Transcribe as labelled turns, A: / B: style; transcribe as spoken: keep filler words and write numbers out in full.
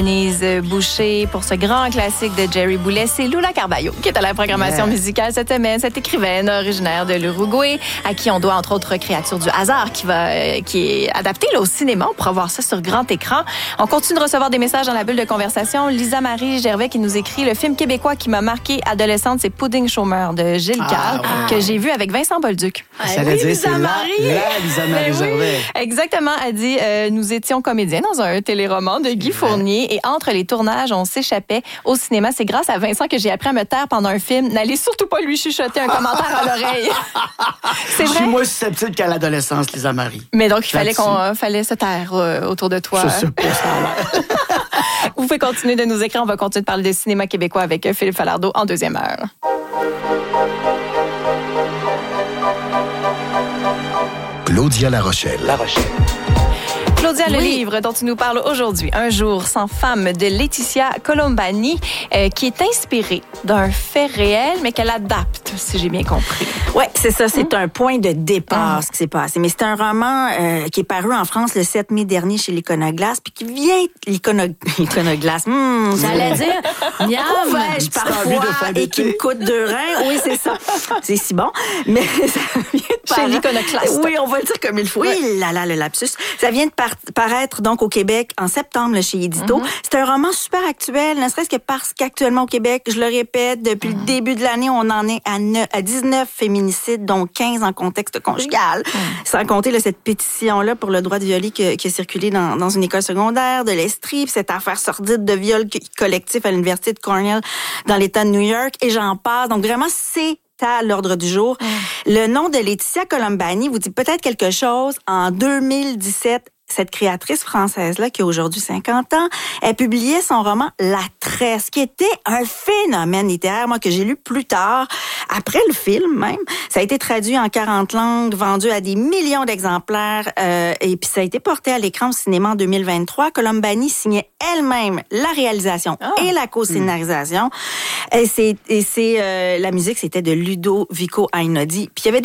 A: Denise Boucher pour ce grand classique de Jerry Boulet. C'est Lula Carballo qui est à la programmation yeah. musicale cette semaine. Cette écrivaine originaire de l'Uruguay, à qui on doit entre autres Créatures du hasard, qui va, euh, qui est adaptée là, au cinéma. On pourra voir ça sur grand écran. On continue de recevoir des messages dans la bulle de conversation. Lisa Marie Gervais qui nous écrit: le film québécois qui m'a marqué adolescente, c'est Pudding Chômeur de Gilles Carle, ah, ouais. que j'ai vu avec Vincent Bolduc.
B: Ah, ça oui, dire, Lisa c'est Marie. La, la Lisa Marie Gervais.
A: Oui, exactement. Elle dit euh, nous étions comédiens dans un téléroman de Guy Fournier. Et entre les tournages, on s'échappait au cinéma. C'est grâce à Vincent que j'ai appris à me taire pendant un film. N'allez surtout pas lui chuchoter un commentaire à l'oreille. C'est vrai?
B: Je suis moins susceptible qu'à l'adolescence, Lisa Marie.
A: Mais donc, il fallait, qu'on, euh, fallait se taire euh, autour de toi.
B: Je sais pas ça.
A: Vous pouvez continuer de nous écrire. On va continuer de parler de cinéma québécois avec Philippe Falardeau en deuxième heure.
C: Claudia La Rochelle. La Rochelle.
A: Claudia,
D: oui.
A: le livre dont tu nous parles aujourd'hui, Un jour sans femme de Laetitia Colombani, euh, qui est inspiré d'un fait réel, mais qu'elle adapte, si j'ai bien compris.
D: Oui, c'est ça. C'est
A: hum.
D: un point de départ,
A: hum.
D: ce qui s'est passé. Mais c'est un roman euh, qui est paru en France le sept mai dernier chez l'Iconoclaste, puis qui vient... L'Icono... L'Iconoclaste, hum, j'allais dire... Miam, parfois, et qui me coûte deux reins. Oui, c'est ça. C'est si bon. Mais ça vient de paraître...
A: Chez l'Iconoclaste.
D: Oui, on va le dire comme il faut. Oui, là, là, le lapsus. Ça vient de par... paraître donc au Québec en septembre là, chez Édito. Mm-hmm. C'est un roman super actuel, ne serait-ce que parce qu'actuellement au Québec, je le répète, depuis mm-hmm. le début de l'année, on en est à, neuf, à dix-neuf féminicides, dont quinze en contexte conjugal. Mm-hmm. Sans compter là, cette pétition-là pour le droit de violer qui, qui a circulé dans, dans une école secondaire de l'Estrie, puis cette affaire sordide de viol collectif à l'Université de Cornell dans l'État de New York, et j'en passe. Donc vraiment, c'est à l'ordre du jour. Mm. Le nom de Laetitia Colombani vous dit peut-être quelque chose. En deux mille dix-sept, cette créatrice française-là, qui a aujourd'hui cinquante ans, elle publiait son roman La Tresse, qui était un phénomène littéraire, moi, que j'ai lu plus tard, après le film même. Ça a été traduit en quarante langues, vendu à des millions d'exemplaires, euh, et puis ça a été porté à l'écran au cinéma en deux mille vingt-trois. Colombani signait elle-même la réalisation oh. et la co-scénarisation. Mmh. Et c'est, et c'est euh, la musique, c'était de Ludovico Einaudi. Puis il y avait